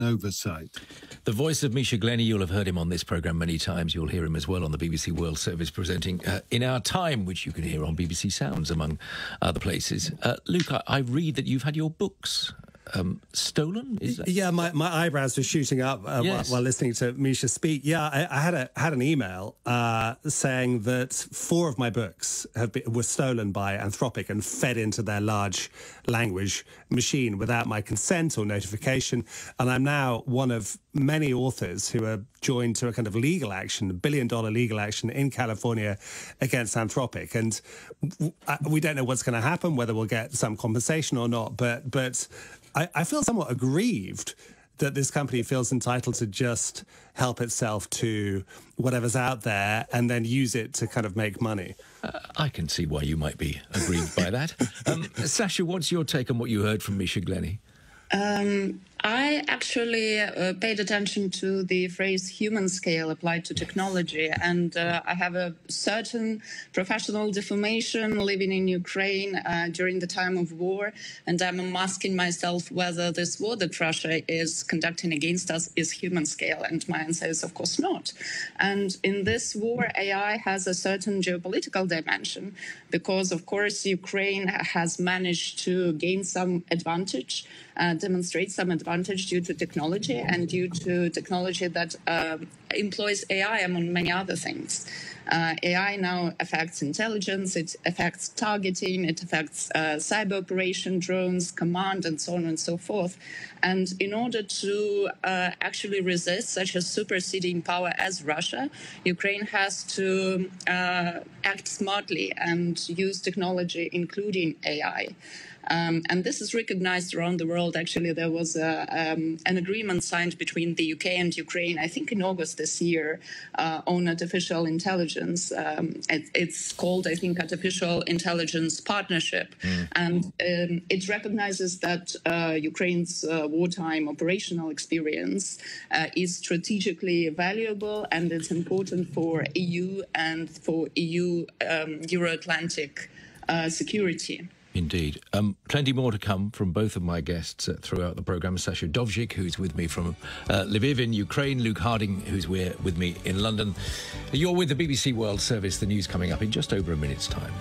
oversight. The voice of Misha Glenny, you'll have heard him on this programme many times. You'll hear him as well on the BBC World Service presenting In Our Time, which you can hear on BBC Sounds, among other places. Luke, I read that you've had your books stolen? Is that... Yeah, my eyebrows were shooting up while listening to Misha speak. Yeah, I had an email saying that 4 of my books were stolen by Anthropic and fed into their large language machine without my consent or notification. And I'm now one of many authors who are joined to a kind of legal action, $1 billion legal action in California against Anthropic. And we don't know what's going to happen, whether we'll get some compensation or not. But I feel somewhat aggrieved that this company feels entitled to just help itself to whatever's out there and then use it to kind of make money. I can see why you might be aggrieved by that. Sasha, what's your take on what you heard from Misha Glenny? I actually paid attention to the phrase human scale applied to technology, and I have a certain professional deformation living in Ukraine during the time of war, and I'm asking myself whether this war that Russia is conducting against us is human scale, and my answer is of course not. And in this war, AI has a certain geopolitical dimension because, of course, Ukraine has managed to gain some advantage, demonstrate some advantage due to technology and due to technology that employs AI among many other things. AI now affects intelligence, it affects targeting, it affects cyber operation, drones, command, and so on and so forth. And in order to actually resist such a superseding power as Russia, Ukraine has to act smartly and use technology, including AI. And this is recognized around the world. Actually, there was an agreement signed between the UK and Ukraine, I think in August this year, on artificial intelligence. It's called, I think, Artificial Intelligence Partnership. And it recognizes that Ukraine's wartime operational experience is strategically valuable, and it's important for EU and for EU Euro-Atlantic security. Indeed. Plenty more to come from both of my guests throughout the programme. Sasha Dovzhik, who's with me from Lviv in Ukraine, Luke Harding, who's with me in London. You're with the BBC World Service. The news coming up in just over a minute's time.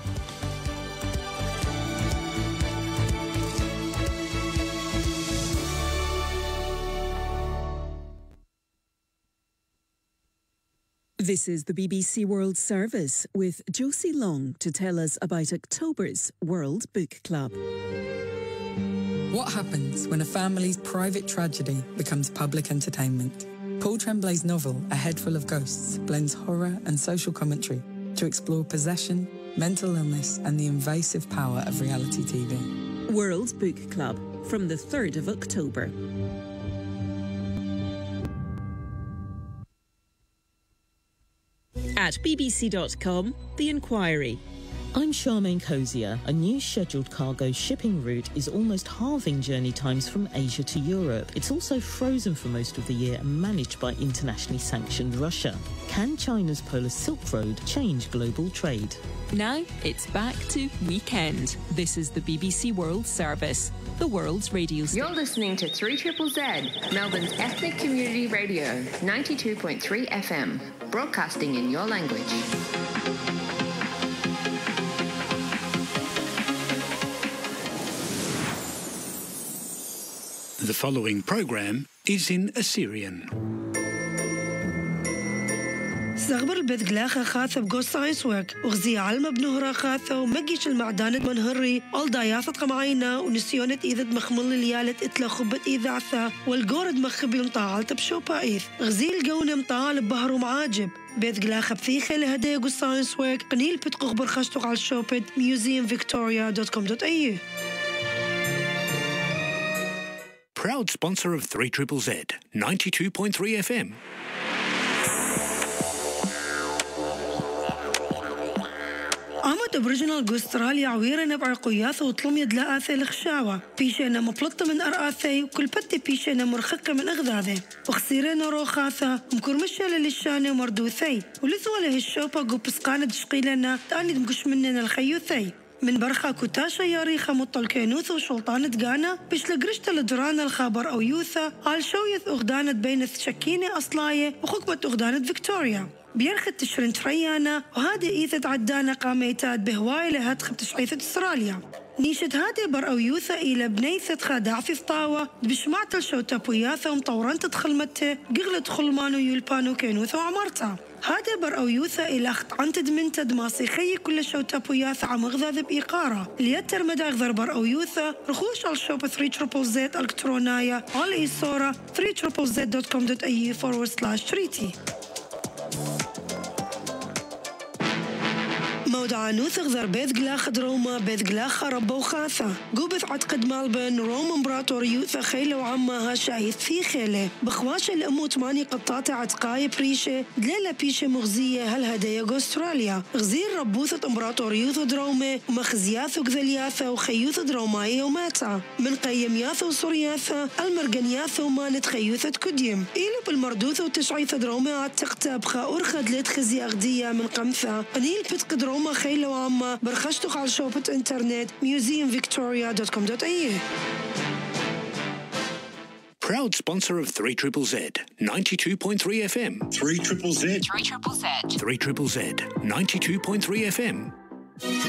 This is the BBC World Service with Josie Long to tell us about October's World Book Club. What happens when a family's private tragedy becomes public entertainment? Paul Tremblay's novel, A Head Full of Ghosts, blends horror and social commentary to explore possession, mental illness, and the invasive power of reality TV. World Book Club from the 3rd of October. At bbc.com, The Inquiry. I'm Charmaine Cozier. A new scheduled cargo shipping route is almost halving journey times from Asia to Europe. It's also frozen for most of the year and managed by internationally sanctioned Russia. Can China's Polar Silk Road change global trade? Now it's back to Weekend. This is the BBC World Service, the world's radio station. You're listening to 3ZZZ, Melbourne's ethnic community radio, 92.3 FM, broadcasting in your language. The following program is in Assyrian. زغبر البذ غلاخة خاثة بقوصة عيسوك وغزي علمة بنهرة خاثة ومجيش المعدانة منهري ألدا ياثت قمعينا ونسيونة إذا مخمل ليالت إتلا خبت إذا عثا والجورد مخبي مطاعلت بشوبا إيث غزي الجونة مطاعل ببهر ومعاجب بذ غلاخة بثيخة لهدايا قوصة عيسوك قنيل بتقخبر خشتق على الشوبد museumvictoria.com.au. Proud sponsor of 3ZZZ, 92.3 FM. عمد أبرجنال أستراليا عويرة نبع قياثة وطلم يدلا آثي الخشاوة بيشينا مبلطة من أرآثي وكل بتي بيشينا مرخكة من أغذاذي وخسيرين روخاثة مكرمشة للشانة ومردوثي ولثوا له الشوبة قو بسقانة دشقيلنا تاني دمقش مننا الخيوثي من برخة كوتاشا ياريخة مطل كينوث وشلطانة غانا بيش لقرشت الدرانا الخابر أو يوثا على شوية أغدانة بين شكينة أصلاية وحكمة أغدانة فيكتوريا بيرخد تشرين تريانا وهذا إيثة عدانا قاميتات بهواي لهدخب تشعيثة أستراليا نيشت هادي بر أو يوثا إلى بنيثة خادع في فطاوة بشمعت الشوتا بوياثا ومطوران تدخل متى قغلت خلمانو يلبانو كينوثا وعمارتا هذا بر أو يوثا إلى أخت عن تدمنت دماسيخي كل شوتا بوياثا عم غذاذ بإيقارة ليتر مدى غذر بر أو يوثا رخوش على الشوب 3ZZZ الكترونايا على إيصورة 3ZZZ.com.au/treaty موضع نوثغ ذر بيذ قلاخ دروما بيذ قلاخ ربا وخاثة قوبث عتقد مالبن روم امبراطور يوثا خيلة وعمها شايث في خيلة بخواش الأمو 8 قطاطة عتقاية بريشة دليلة بيشة مغزية هالهدايا أستراليا غزير ربوثة امبراطور يوثا درومة ومخزياث وكذلياثة وخيوث دروماية وماتا من قيمياثة وصرياثة المرقنياثة ومانت خيوثة كديم إيلو بالمردوثة وتشعيثة درومة عتقتا بخا أرخد ليت خزي أغدية من قمثة أنيل بتق درومة خيلة وعامة برخشتك على شوبة انترنت museumvictoria.com.au. Proud sponsor of 3ZZZ 92.3 FM. 3ZZZ. 3ZZZ 92.3 FM.